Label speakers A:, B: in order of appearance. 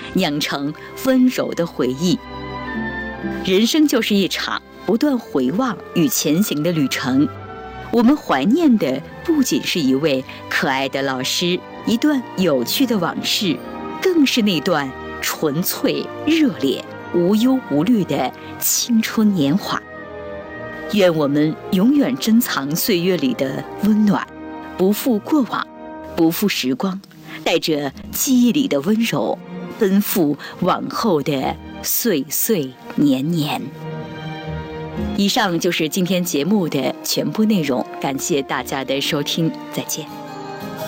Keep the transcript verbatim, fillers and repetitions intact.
A: 酿成温柔的回忆。人生就是一场不断回望与前行的旅程，我们怀念的不仅是一位可爱的老师，一段有趣的往事，更是那段纯粹热烈、无忧无虑的青春年华。愿我们永远珍藏岁月里的温暖，不负过往，不负时光，带着记忆里的温柔，奔赴往后的岁岁年年。以上就是今天节目的全部内容，感谢大家的收听，再见。